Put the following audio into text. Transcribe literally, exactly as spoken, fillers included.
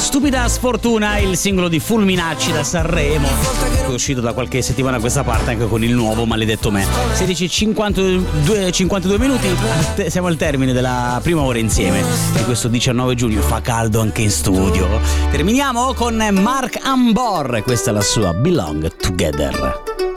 Stupida sfortuna, il singolo di Fulminacci da Sanremo, che è uscito da qualche settimana a questa parte anche con il nuovo Maledetto Me. sedici e cinquantadue, cinquantadue minuti, siamo al termine della prima ora insieme di questo diciannove giugno, fa caldo anche in studio. Terminiamo con Mark Ambor, questa è la sua Belong Together.